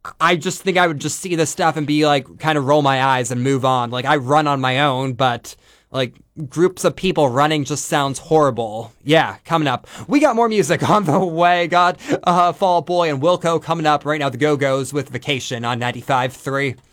I just think I would just see this stuff and be like, kind of roll my eyes and move on. Like, I run on my own, but like groups of people running just sounds horrible. Yeah, coming up. We got more music on the way. Got Fall Out Boy and Wilco coming up right now. The Go-Go's with Vacation on 95.3.